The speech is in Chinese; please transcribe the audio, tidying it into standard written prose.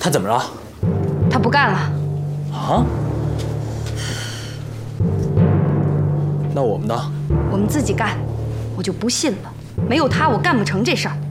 他怎么了？ 他不干了。 啊？那我们呢？ 我们自己干，我就不信了，没有他我干不成这事儿。